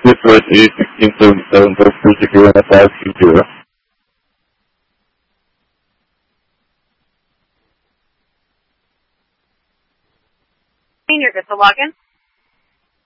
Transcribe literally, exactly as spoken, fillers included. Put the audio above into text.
This was A sixteen seventy-seven, both particular at five two zero. You're good to log in.